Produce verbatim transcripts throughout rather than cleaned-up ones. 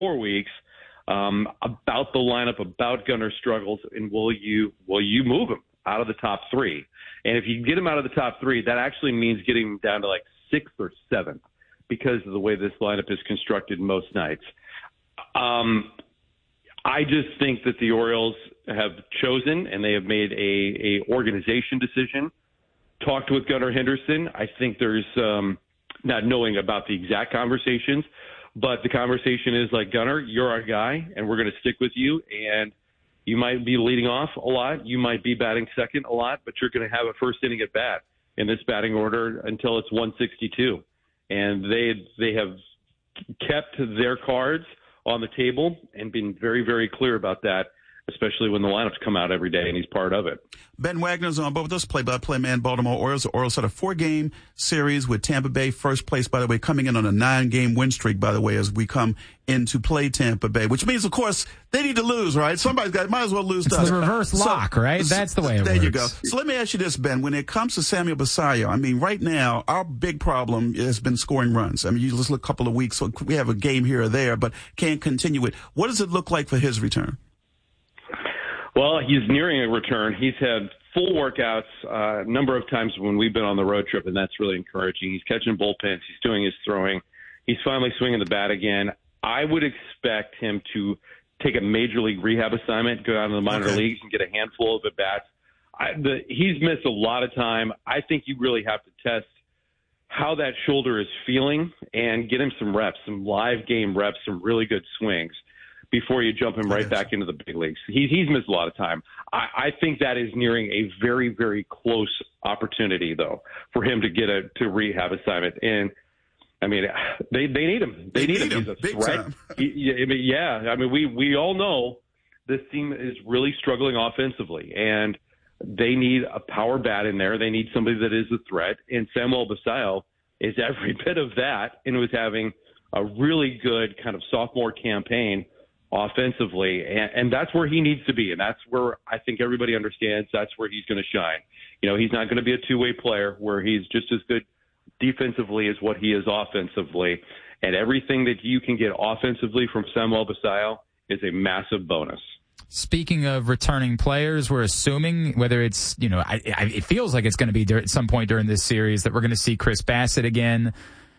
four weeks um, about the lineup, about Gunner's struggles, and will you will you move him out of the top three? And if you get him out of the top three, that actually means getting him down to like sixth or seventh because of the way this lineup is constructed most nights. Um, I just think that the Orioles have chosen, and they have made a, a organization decision, talked with Gunnar Henderson. I think there's um, not knowing about the exact conversations, but the conversation is like, Gunnar, you're our guy, and we're going to stick with you, and you might be leading off a lot. You might be batting second a lot, but you're going to have a first inning at bat in this batting order until it's one sixty-two. And they they have kept their cards on the table and been very, very clear about that, especially when the lineups come out every day and he's part of it. Ben Wagner's on board with us, play-by-play man, Baltimore Orioles. The Orioles had a four-game series with Tampa Bay, first place, by the way, coming in on a nine-game win streak, by the way, as we come into play Tampa Bay, which means, of course, they need to lose, right? Somebody's got, might as well lose it's to us. It's the reverse lock, so, right? That's the way it there works. There you go. So let me ask you this, Ben. When it comes to Samuel Basallo, I mean, right now, our big problem has been scoring runs. I mean, you just look a couple of weeks, so we have a game here or there, but can't continue it. What does it look like for his return? Well, he's nearing a return. He's had full workouts uh, a number of times when we've been on the road trip, and that's really encouraging. He's catching bullpens. He's doing his throwing. He's finally swinging the bat again. I would expect him to take a major league rehab assignment, go down to the minor okay. leagues and get a handful of at-bats. I, the, he's missed a lot of time. I think you really have to test how that shoulder is feeling and get him some reps, some live game reps, some really good swings before you jump him right back into the big leagues. He's, he's missed a lot of time. I, I think that is nearing a very, very close opportunity, though, for him to get a to rehab assignment. And, I mean, they, they need him. They, they need, need him. him. He's a threat. He, I mean, yeah, I mean, we, we all know this team is really struggling offensively, and they need a power bat in there. They need somebody that is a threat, and Samuel Basallo is every bit of that, and was having a really good kind of sophomore campaign offensively, and, and that's where he needs to be, and that's where I think everybody understands that's where he's going to shine. You know, he's not going to be a two-way player where he's just as good defensively as what he is offensively, and everything that you can get offensively from Samuel Basallo is a massive bonus. Speaking of returning players, we're assuming whether it's, you know, I, I, it feels like it's going to be at some point during this series that we're going to see Chris Bassitt again.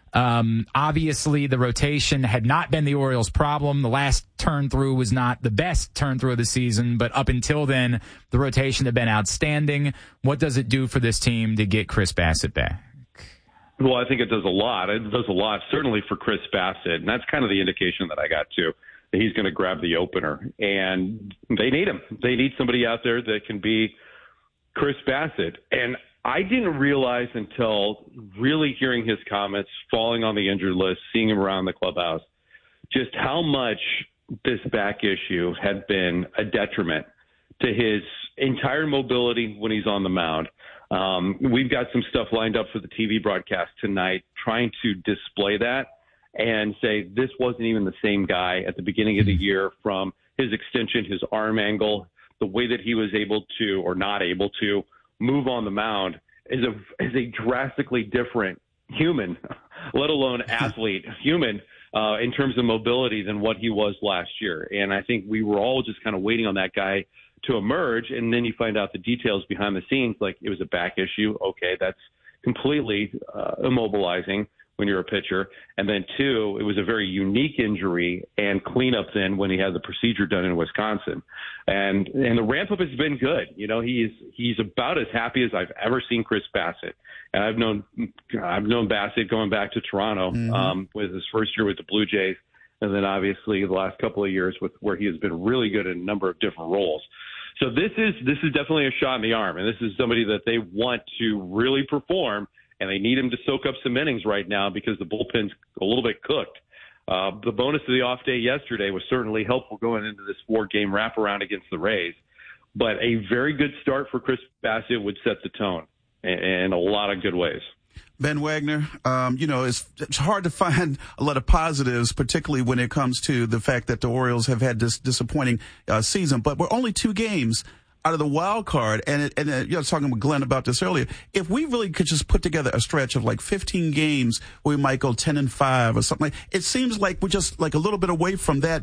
Um, obviously, the rotation had not been the Orioles' problem. The last turn through was not the best turn through of the season, but up until then, the rotation had been outstanding. What does it do for this team to get Chris Bassitt back? Well, I think it does a lot. It does a lot, certainly for Chris Bassitt, and that's kind of the indication that I got too, that he's going to grab the opener. And they need him. They need somebody out there that can be Chris Bassitt. And I didn't realize until really hearing his comments, falling on the injured list, seeing him around the clubhouse, just how much this back issue had been a detriment to his entire mobility when he's on the mound. Um, we've got some stuff lined up for the T V broadcast tonight, trying to display that and say this wasn't even the same guy at the beginning of the year, from his extension, his arm angle, the way that he was able to or not able to move on the mound is a is a drastically different human, let alone athlete, human uh, in terms of mobility than what he was last year. And I think we were all just kind of waiting on that guy to emerge, and then you find out the details behind the scenes, like it was a back issue. Okay, that's completely uh, immobilizing when you're a pitcher. And then two, it was a very unique injury and cleanup then when he had the procedure done in Wisconsin. And and the ramp up has been good. You know, he's he's about as happy as I've ever seen Chris Bassitt. And I've known I've known Bassitt going back to Toronto mm-hmm. um, with his first year with the Blue Jays, and then obviously the last couple of years with where he has been really good in a number of different roles. So this is this is definitely a shot in the arm, and this is somebody that they want to really perform. And they need him to soak up some innings right now because the bullpen's a little bit cooked. Uh, the bonus of the off day yesterday was certainly helpful going into this four-game wraparound against the Rays. But a very good start for Chris Bassitt would set the tone in, in a lot of good ways. Ben Wagner, um, you know, it's, it's hard to find a lot of positives, particularly when it comes to the fact that the Orioles have had this disappointing uh, season. But we're only two games out of the wild card. And it, and uh, you know, I was talking with Glenn about this earlier. If we really could just put together a stretch of like fifteen games where we might go ten and five or something like, it seems like we're just like a little bit away from that